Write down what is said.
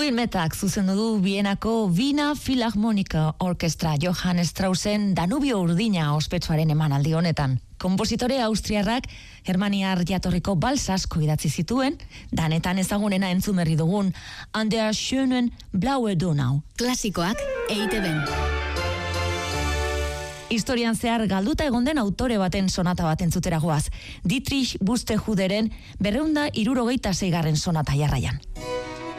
Ludwig Metak zuzendu du Bienako Wiener Philharmonica Orchestra Johann Straussen Danubio urdina ospetsuaren emanaldi honetan. Konpositore austriarrak germaniar jatorriko bals asko idatzi zituen, danetan ezagunena entzun berri dugun An der schönen blaue Donau. Klasikoak EITB-n. Historian zehar galduta egon den autore baten sonata bat entzutera goaz. Dietrich Buxtehuderen 266. sonata jarraian.